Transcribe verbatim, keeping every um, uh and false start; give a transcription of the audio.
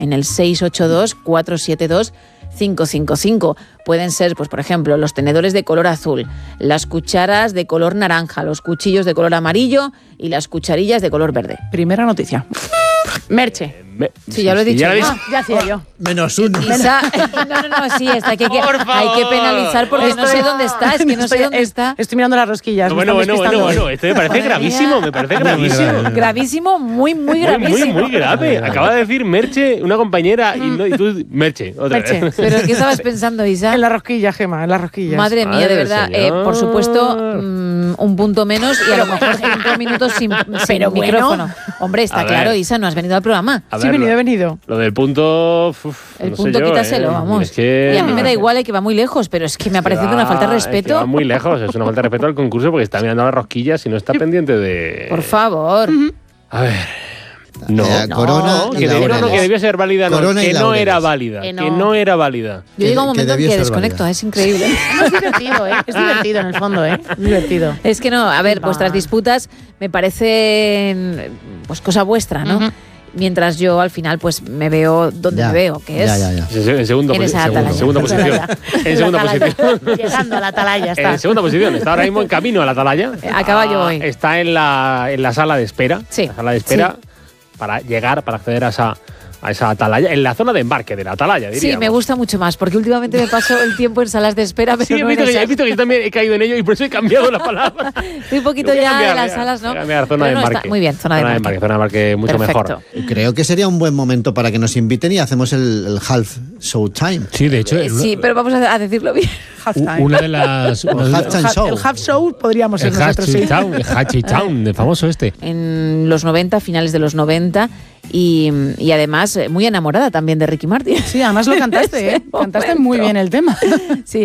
en el seis ocho dos, cuatro siete dos, cinco cinco cinco. Pueden ser, pues por ejemplo, los tenedores de color azul, las cucharas de color naranja, los cuchillos de color amarillo y las cucharillas de color verde. Primera noticia. Merche. Me, Sí, ya lo he dicho. Ya lo he Ah, ya hacía yo. Menos uno. Isa, no, no, no, sí, está, que hay, que, Por hay que favor. penalizar porque no sé dónde está, es que no sé Estoy- dónde es- está. Estoy mirando las rosquillas. No, me bueno, están bueno, bueno, despistando. bueno, esto me parece Madre gravísimo, mía. me parece Muy gravísimo. grave. Gravísimo, muy, muy Muy, gravísimo. muy, muy grave. Acaba de decir Merche, una compañera, y, no, y tú, Merche, otra Merche. vez. ¿Pero qué estabas pensando, Isa? En la rosquilla, Gema, en las rosquillas. Madre mía, Madre de del verdad. Señor. Eh, por supuesto, mm, un punto menos y a lo mejor cinco minutos sin, sin Pero bueno. micrófono. Hombre, está A claro, ver. Isa, no has venido al programa. A Sí, he ver, venido, he lo- venido. Lo del punto. uf, El no sé punto yo, quítaselo, eh. vamos. Es que, Y a mí me da igual, eh, que va muy lejos, pero es que me ha parecido va- una falta de es que respeto. va muy lejos, es una falta de respeto al concurso porque está mirando las rosquillas y no está pendiente de. Por favor. A ver. No, Eh, no, Corona que y debió, no, no, Laureles. que debió ser válida, no, Corona y que no Laureles. era válida, Que que no. no era válida. Yo llego a un que momento en debió que ser desconecto, válida. es increíble. No, es divertido, ¿eh? Es divertido en el fondo, ¿eh? Es divertido. Es que no, a ver, Va. vuestras disputas me parecen pues cosa vuestra, ¿no? Ujú. Mientras yo al final pues me veo donde Ya. me veo, que es Ya, ya, ya. En en segundo, En posi- esa segundo, atalaya. segunda posición. En segunda La atalaya. posición. Llegando a la atalaya está. En segunda posición. Está ahora mismo en camino a la atalaya. A caballo Ah, voy. Está en la, en la sala de espera. Sí, La sala de espera para llegar, para acceder a esa, a esa atalaya. En la zona de embarque de la atalaya, diría. Sí, me gusta mucho más, porque últimamente me paso el tiempo en salas de espera, pero Sí, he no en visto, que, esas. he visto que yo también he caído en ello y por eso he cambiado la palabra. Estoy un poquito Voy a ya cambiar, en las voy a- salas, ¿no? voy a cambiar, zona Pero de no, está- embarque. muy bien, zona de embarque. Zona de embarque mucho Perfecto. mejor. Creo que sería un buen momento para que nos inviten y hacemos el, el half show time. Sí, de hecho, Eh, en una- sí, pero vamos a, a decirlo bien. Halftime. una de las... una O de- halftime Ha- show. El half show podríamos ser el nosotros, Hatchet sí. Town, el Hatchet Town, el famoso este. En los noventa, finales de los noventa, y, y además eh, muy enamorada también de Ricky Martin. Sí, además lo cantaste, ¿eh? Ese Cantaste momento. muy bien el tema. Sí,